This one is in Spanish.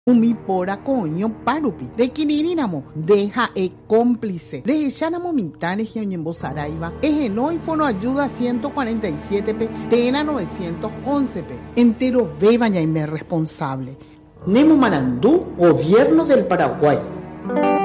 Umi pora coño parupi. Requirirínamo, deja cómplice. De echanamo mitanes y oñembo saraiva. Ejenoi fono ayuda 147 p. Tena 911 p. Entero bebaña y me responsable. Nemo Marandú, Gobierno del Paraguay.